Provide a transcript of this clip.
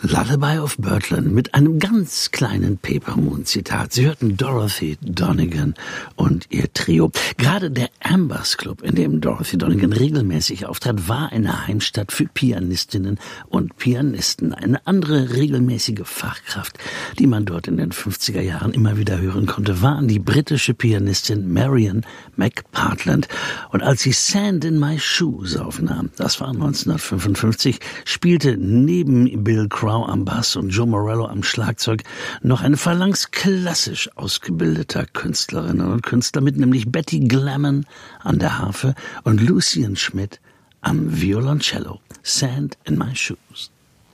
Lullaby of Birdland mit einem ganz kleinen Paper-Moon-Zitat. Sie hörten Dorothy Donegan und ihr Trio. Gerade der Ambers Club, in dem Dorothy Donegan regelmäßig auftrat, war eine Heimstatt für Pianistinnen und Pianisten. Eine andere regelmäßige Fachkraft, die man dort in den 50er Jahren immer wieder hören konnte, war die britische Pianistin Marian McPartland. Und als sie Sand in My Shoes aufnahm, das war 1955, spielte neben Bill Crow am Bass und Joe Morello am Schlagzeug noch eine Phalanx klassisch ausgebildeter Künstlerinnen und Künstler mit, nämlich Betty Glamon an der Harfe und Lucien Schmidt am Violoncello. Sand in My Shoes.